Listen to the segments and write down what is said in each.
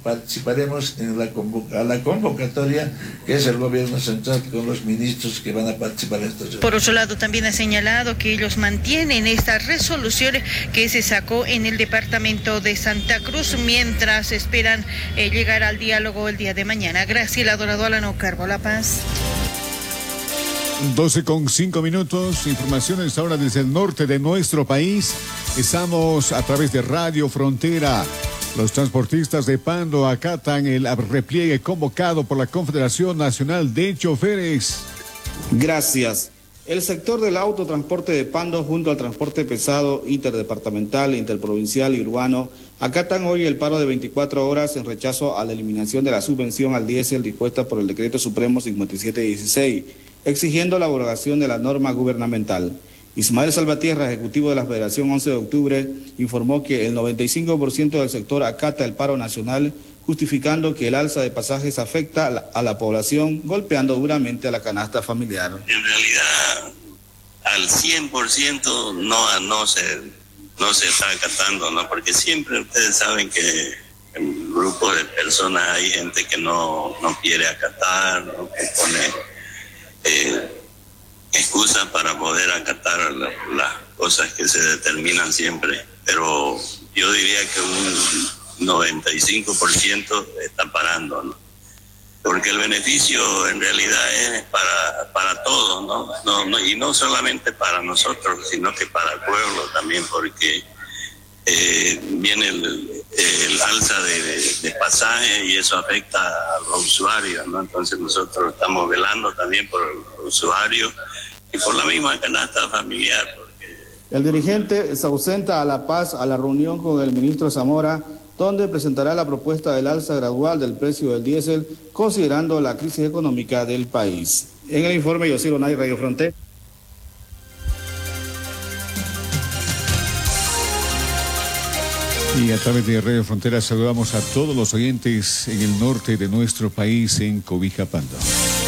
participaremos en la convocatoria que es el gobierno central con los ministros que van a participar en estos. Por otro lado, también ha señalado que ellos mantienen esta resolución que se sacó en el departamento de Santa Cruz mientras esperan llegar al diálogo el día de mañana. Graciela Dorado, Alano Carbo, La Paz. 12:05. Informaciones ahora desde el norte de nuestro país. Estamos a través de Radio Frontera. Los transportistas de Pando acatan el repliegue convocado por la Confederación Nacional de Choferes. Gracias. El sector del autotransporte de Pando junto al transporte pesado interdepartamental, interprovincial y urbano acatan hoy el paro de 24 horas en rechazo a la eliminación de la subvención al diésel dispuesta por el Decreto Supremo 5716, exigiendo la abrogación de la norma gubernamental. Ismael Salvatierra, ejecutivo de la Federación 11 de Octubre, informó que el 95% del sector acata el paro nacional, justificando que el alza de pasajes afecta a la población, golpeando duramente a la canasta familiar. En realidad, al 100% no se está acatando, ¿no? Porque siempre ustedes saben que en grupos de personas hay gente que no quiere acatar, ¿no? Que pone excusas para poder acatar las cosas que se determinan siempre. Pero yo diría que un 95% está parando, ¿no? Porque el beneficio en realidad es para todos, ¿no? Y no solamente para nosotros, sino que para el pueblo también, porque viene el alza de pasaje y eso afecta a los usuarios, ¿no? Entonces nosotros estamos velando también por los usuarios y por la misma canasta familiar. El dirigente se ausenta a La Paz a la reunión con el ministro Zamora, donde presentará la propuesta del alza gradual del precio del diésel, considerando la crisis económica del país. En el informe, Yosiro Nay, Radio Frontera. Y a través de Radio Frontera saludamos a todos los oyentes en el norte de nuestro país, en Cobija, Pando.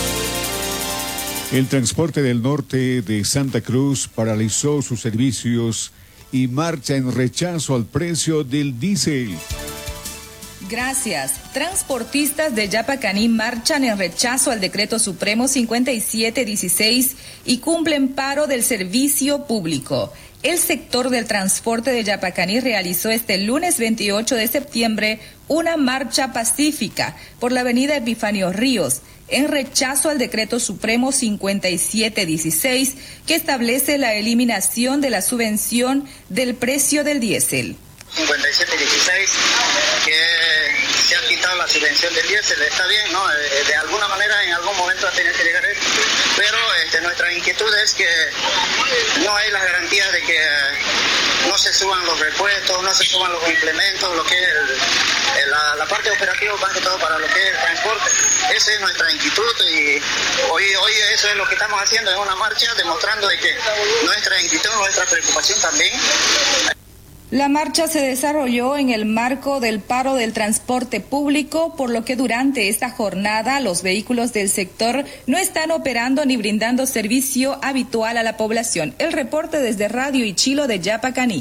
El transporte del norte de Santa Cruz paralizó sus servicios y marcha en rechazo al precio del diésel. Gracias. Transportistas de Yapacaní marchan en rechazo al Decreto Supremo 5716 y cumplen paro del servicio público. El sector del transporte de Yapacaní realizó este lunes 28 de septiembre una marcha pacífica por la avenida Epifanio Ríos, en rechazo al Decreto Supremo 5716 que establece la eliminación de la subvención del precio del diésel. 5716 que se ha quitado la subvención del diésel, está bien, ¿no? De alguna manera en algún momento va a tener que llegar esto, pero nuestra inquietud es que no hay las garantías de que no se suban los repuestos, no se suban los implementos, lo que es la parte operativa más que todo para lo que es el transporte. Esa es nuestra inquietud y hoy eso es lo que estamos haciendo en una marcha, demostrando de que nuestra inquietud, nuestra preocupación también. La marcha se desarrolló en el marco del paro del transporte público, por lo que durante esta jornada los vehículos del sector no están operando ni brindando servicio habitual a la población. El reporte desde Radio Ichilo de Yapacaní.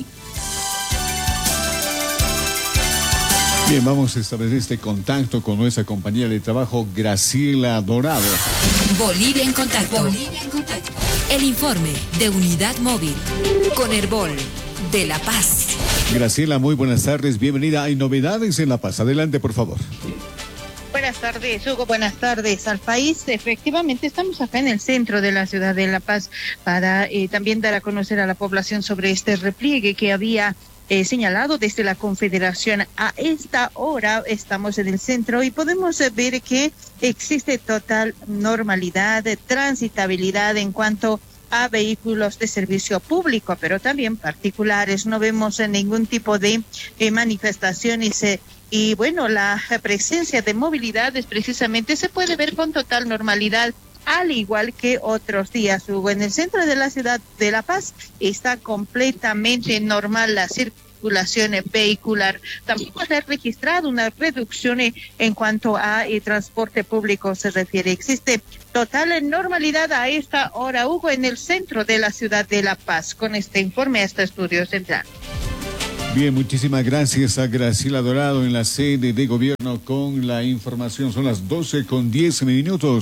Bien, vamos a establecer este contacto con nuestra compañera de trabajo, Graciela Dorado. Bolivia en contacto. El informe de Unidad Móvil con Herbol de La Paz. Graciela, muy buenas tardes, bienvenida. Hay novedades en La Paz, adelante por favor. Buenas tardes, Hugo, buenas tardes al país. Efectivamente, estamos acá en el centro de la ciudad de La Paz para también dar a conocer a la población sobre este repliegue que había señalado desde la Confederación. A esta hora estamos en el centro y podemos ver que existe total normalidad, transitabilidad en cuanto a vehículos de servicio público, pero también particulares. No vemos ningún tipo de manifestaciones y bueno, la presencia de movilidades precisamente se puede ver con total normalidad, al igual que otros días, Hugo. En el centro de la ciudad de La Paz está completamente normal la circulación vehicular. Tampoco se ha registrado una reducción en cuanto a transporte público se refiere. Existe total normalidad a esta hora, Hugo, en el centro de la ciudad de La Paz. Con este informe, hasta Estudio Central. Bien, muchísimas gracias a Graciela Dorado en la sede de gobierno con la información. Son las 12:10.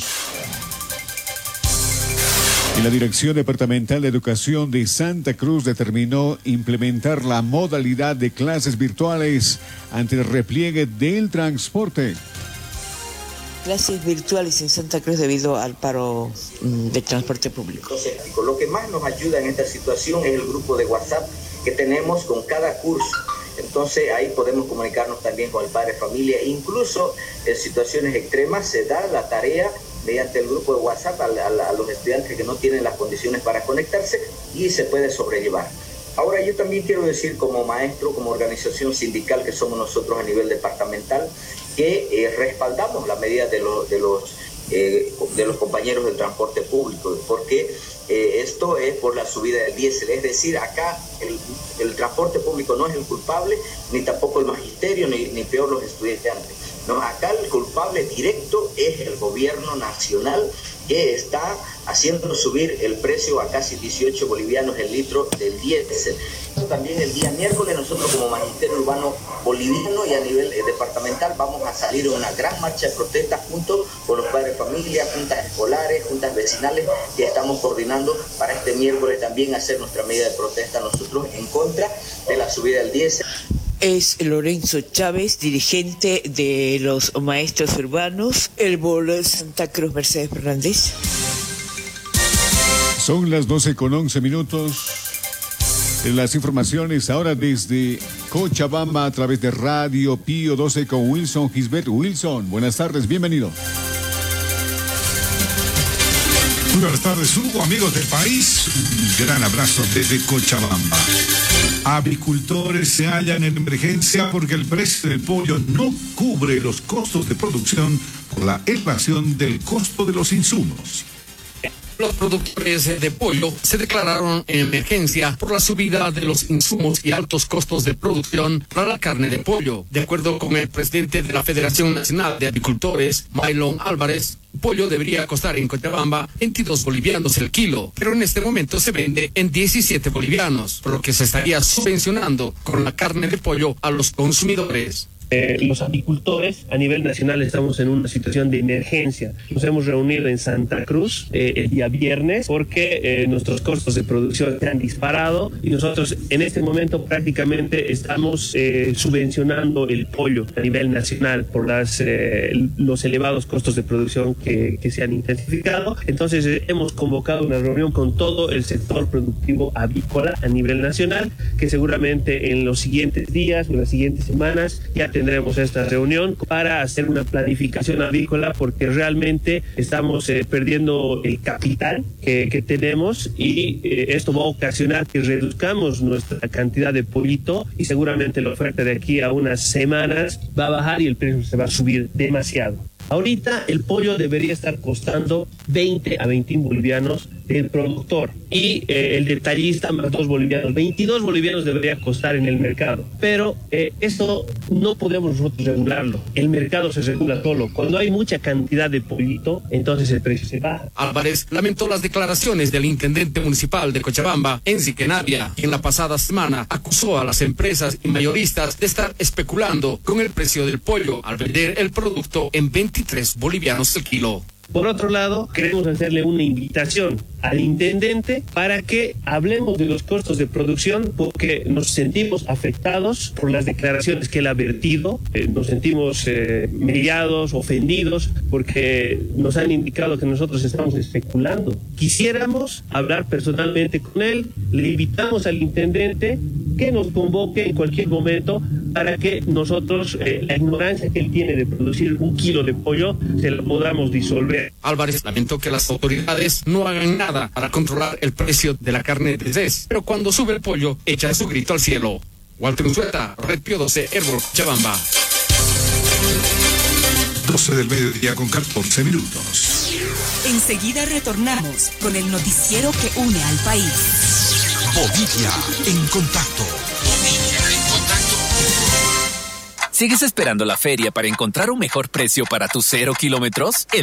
Y la Dirección Departamental de Educación de Santa Cruz determinó implementar la modalidad de clases virtuales ante el repliegue del transporte. Clases virtuales en Santa Cruz debido al paro de transporte público. Entonces, lo que más nos ayuda en esta situación es el grupo de WhatsApp que tenemos con cada curso. Entonces ahí podemos comunicarnos también con el padre de familia. Incluso en situaciones extremas se da la tarea mediante el grupo de WhatsApp a los estudiantes que no tienen las condiciones para conectarse y se puede sobrellevar. Ahora yo también quiero decir como maestro, como organización sindical que somos nosotros a nivel departamental, que respaldamos la medida de los compañeros del transporte público, porque esto es por la subida del diésel. Es decir, acá el transporte público no es el culpable, ni tampoco el magisterio, ni peor los estudiantes. No, acá el culpable directo es el gobierno nacional, que está haciendo subir el precio a casi 18 bolivianos el litro del diésel. También el día miércoles nosotros como Magisterio Urbano Boliviano y a nivel departamental vamos a salir en una gran marcha de protesta junto con los padres de familia, juntas escolares, juntas vecinales que estamos coordinando para este miércoles también hacer nuestra medida de protesta nosotros en contra de la subida del diésel. Es Lorenzo Chávez, dirigente de los maestros urbanos, el bolo Santa Cruz Mercedes Fernández. Son las 12:11. Las informaciones ahora desde Cochabamba a través de Radio Pío 12 con Wilson Gisbert. Wilson, buenas tardes, bienvenido. Muy buenas tardes, Hugo, amigos del país. Un gran abrazo desde Cochabamba. Avicultores se hallan en emergencia porque el precio del pollo no cubre los costos de producción por la elevación del costo de los insumos. Los productores de pollo se declararon en emergencia por la subida de los insumos y altos costos de producción para la carne de pollo. De acuerdo con el presidente de la Federación Nacional de Avicultores, Maylon Álvarez, el pollo debería costar en Cochabamba 22 bolivianos el kilo, pero en este momento se vende en 17 bolivianos, por lo que se estaría subvencionando con la carne de pollo a los consumidores. Los apicultores a nivel nacional estamos en una situación de emergencia. Nos hemos reunido en Santa Cruz el día viernes porque nuestros costos de producción se han disparado y nosotros en este momento prácticamente estamos subvencionando el pollo a nivel nacional por los elevados costos de producción que se han intensificado. Entonces hemos convocado una reunión con todo el sector productivo avícola a nivel nacional, que seguramente en los siguientes días, en las siguientes semanas, ya tendremos esta reunión para hacer una planificación avícola, porque realmente estamos perdiendo el capital que tenemos y esto va a ocasionar que reduzcamos nuestra cantidad de pollito y seguramente la oferta de aquí a unas semanas va a bajar y el precio se va a subir demasiado. Ahorita el pollo debería estar costando 20 a 21 bolivianos del productor y el detallista más 2 bolivianos. 22 bolivianos debería costar en el mercado, pero esto no podemos nosotros regularlo. El mercado se regula solo. Cuando hay mucha cantidad de pollito, entonces el precio se baja. Álvarez lamentó las declaraciones del intendente municipal de Cochabamba, Enrique Navia, quien la pasada semana acusó a las empresas y mayoristas de estar especulando con el precio del pollo al vender el producto en 23 bolivianos el kilo. Por otro lado, queremos hacerle una invitación al intendente para que hablemos de los costos de producción, porque nos sentimos afectados por las declaraciones que él ha vertido, nos sentimos mediados, ofendidos, porque nos han indicado que nosotros estamos especulando. Quisiéramos hablar personalmente con él, le invitamos al intendente que nos convoque en cualquier momento para que nosotros, la ignorancia que él tiene de producir 1 kilo de pollo, se la podamos disolver. Álvarez lamentó que las autoridades no hagan nada para controlar el precio de la carne de res, pero cuando sube el pollo, echa su grito al cielo. Walter Unzueta, Red Pío 12, Herbol, Chabamba. 12 del mediodía con 14 minutos. Enseguida retornamos con el noticiero que une al país. Bolivia en contacto. ¿Sigues esperando la feria para encontrar un mejor precio para tus 0 kilómetros?